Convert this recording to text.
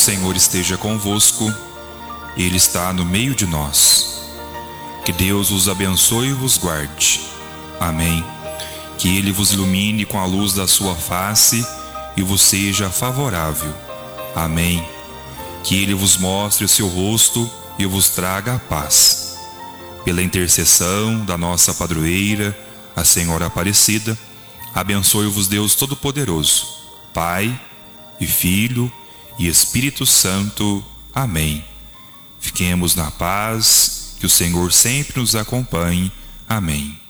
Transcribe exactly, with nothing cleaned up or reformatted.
Senhor esteja convosco, Ele está no meio de nós. Que Deus os abençoe e vos guarde. Amém. Que Ele vos ilumine com a luz da sua face e vos seja favorável. Amém. Que Ele vos mostre o seu rosto e vos traga a paz. Pela intercessão da nossa padroeira, a Senhora Aparecida, abençoe-vos Deus Todo-Poderoso, Pai e Filho e Espírito Santo. Amém. Fiquemos na paz, que o Senhor sempre nos acompanhe. Amém.